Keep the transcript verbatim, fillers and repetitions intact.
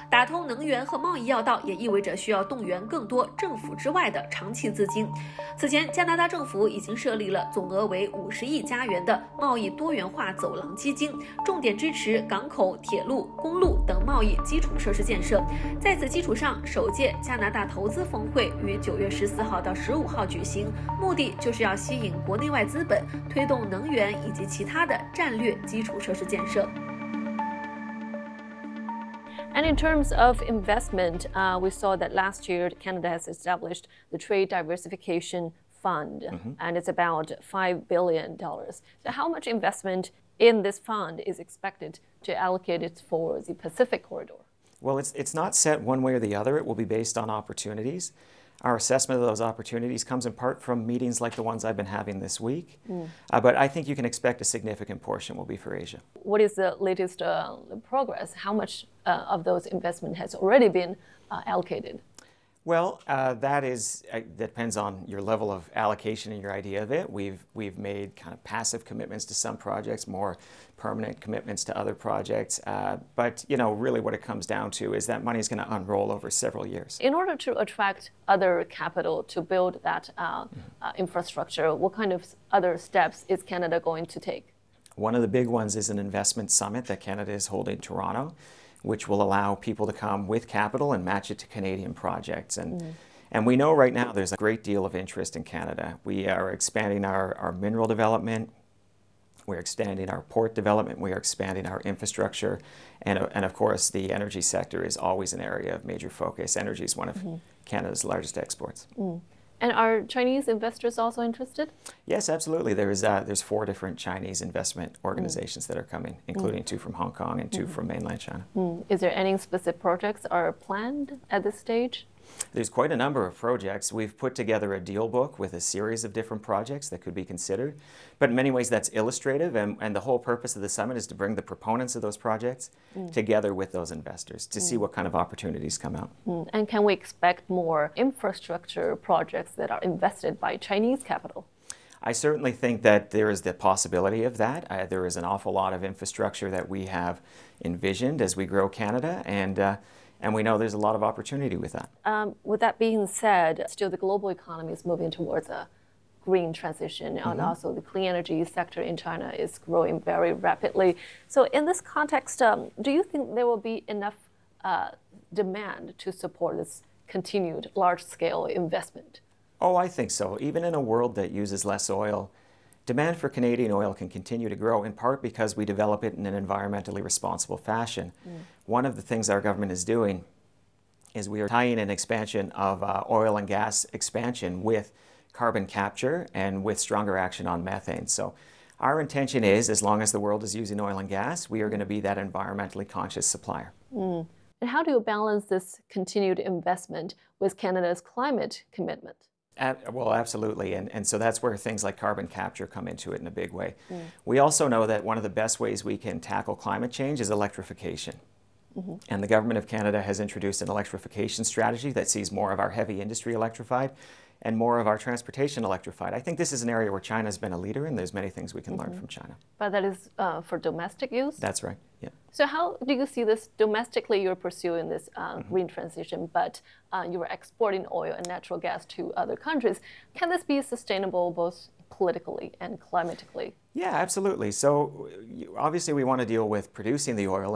打通能源和贸易要道，也意味着需要动员更多政府之外的长期资金。此前，加拿大政府已经设立了总额为五十亿加元的贸易多元化走廊基金，重点支持港口、铁路、公路等贸易基础设施建设。在此基础上，首届加拿大投资峰会于九月十四号到十五号举行，目的就是要吸引国内外资本，推动能源以及其他的战略基础设施建设。 And in terms of investment, uh, we saw that last year Canada has established the Trade Diversification Fund, mm-hmm. and it's about five billion dollars. So how much investment in this fund is expected to allocate it for the Pacific corridor? Well, it's, it's not set one way or the other. It will be based on opportunities. Our assessment of those opportunities comes in part from meetings like the ones I've been having this week. Mm. Uh, but I think you can expect a significant portion will be for Asia. What is the latest uh, progress? How much uh, of those investment has already been uh, allocated? Well, uh, that is uh, that depends on your level of allocation and your idea of it. We've we've made kind of passive commitments to some projects, more permanent commitments to other projects. Uh, but you know, really, what it comes down to is that money is going to unroll over several years. In order to attract other capital to build that uh, mm-hmm. uh, infrastructure, what kind of other steps is Canada going to take? One of the big ones is an investment summit that Canada is holding in Toronto, which will allow people to come with capital and match it to Canadian projects. And, mm. and we know right now there's a great deal of interest in Canada. We are expanding our, our mineral development, we're expanding our port development, we are expanding our infrastructure, and, and of course the energy sector is always an area of major focus. Energy is one of mm-hmm. Canada's largest exports. Mm. And are Chinese investors also interested? Yes, absolutely. There's uh, there's four different Chinese investment organizations mm. that are coming, including mm. two from Hong Kong and two mm. from mainland China. Mm. Is there any specific projects are planned at this stage? There's quite a number of projects. We've put together a deal book with a series of different projects that could be considered. But in many ways that's illustrative, and, and the whole purpose of the summit is to bring the proponents of those projects mm. together with those investors to mm. see what kind of opportunities come out. Mm. And can we expect more infrastructure projects that are invested by Chinese capital? I certainly think that there is the possibility of that. Uh, there is an awful lot of infrastructure that we have envisioned as we grow Canada, and uh, And we know there's a lot of opportunity with that. Um, with that being said, still the global economy is moving towards a green transition, mm-hmm. and also the clean energy sector in China is growing very rapidly. So in this context, um, do you think there will be enough uh, demand to support this continued large-scale investment? Oh, I think so. Even in a world that uses less oil, demand for Canadian oil can continue to grow, in part because we develop it in an environmentally responsible fashion. Mm. One of the things our government is doing is we are tying an expansion of uh, oil and gas expansion with carbon capture and with stronger action on methane. So our intention is, as long as the world is using oil and gas, we are going to be that environmentally conscious supplier. Mm. And how do you balance this continued investment with Canada's climate commitment? Uh, well, absolutely, and, and so that's where things like carbon capture come into it in a big way. Mm. We also know that one of the best ways we can tackle climate change is electrification. Mm-hmm. And the Government of Canada has introduced an electrification strategy that sees more of our heavy industry electrified and more of our transportation electrified. I think this is an area where China's been a leader, and there's many things we can mm-hmm. learn from China. But that is uh, for domestic use? That's right, yeah. So how do you see this domestically? You're pursuing this uh, mm-hmm. green transition, but uh, you are exporting oil and natural gas to other countries. Can this be sustainable both politically and climatically? Yeah, absolutely. So obviously we want to deal with producing the oil